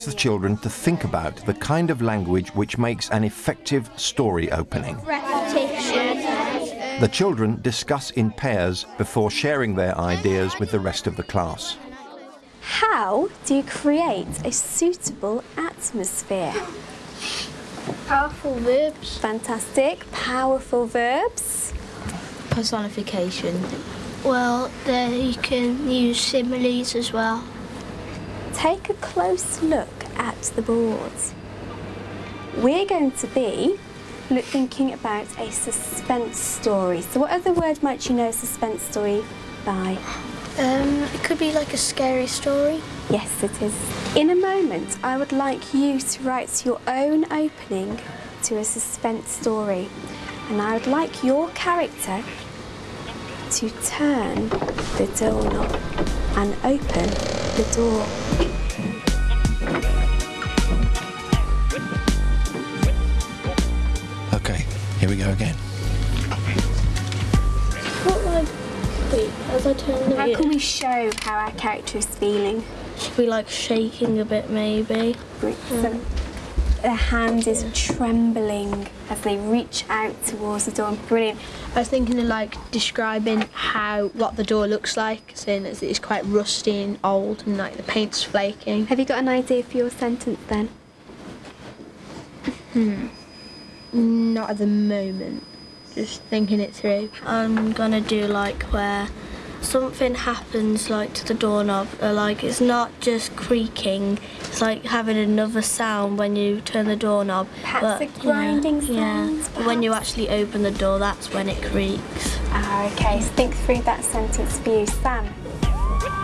The children to think about the kind of language which makes an effective story opening. Repetition. The children discuss in pairs before sharing their ideas with the rest of the class. How do you create a suitable atmosphere? Powerful verbs. Fantastic. Powerful verbs. Personification. Well, you can use similes as well. Take a close look at the board. We're going to be thinking about a suspense story. So what other word might you know a suspense story by? It could be like a scary story. Yes, it is. In a moment, I would like you to write your own opening to a suspense story. And I would like your character to turn the doorknob and open the door. Okay, here we go again. As I turn the How can we show how our character is feeling? Should be like shaking a bit, maybe. So their hand is trembling as they reach out towards the door. Brilliant. I was thinking of like describing what the door looks like, saying that it's quite rusty and old and like the paint's flaking. Have you got an idea for your sentence then? Not at the moment. Just thinking it through. I'm gonna do like where something happens like to the doorknob, like it's not just creaking, it's like having another sound when you turn the doorknob. Perhaps a grinding sound. Yeah. When you actually open the door, that's when it creaks. Okay, so think through that sentence for you, Sam.